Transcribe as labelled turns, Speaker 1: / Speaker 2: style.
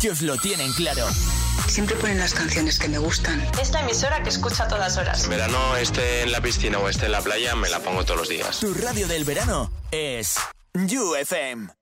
Speaker 1: ellos lo tienen claro.
Speaker 2: Siempre ponen las canciones que me gustan.
Speaker 3: Es la emisora que escucho a todas horas.
Speaker 4: Verano, esté en la piscina o esté en la playa, me la pongo todos los días.
Speaker 1: Tu radio del verano es You FM.